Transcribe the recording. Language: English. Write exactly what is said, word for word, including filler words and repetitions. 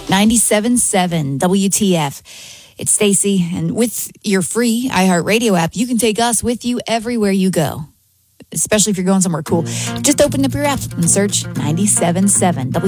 ninety-seven point seven W T F. It's Stacy, and with your free iHeartRadio app, you can take us with you everywhere you go, especially if you're going somewhere cool. Just open up your app and search ninety-seven point seven W T F.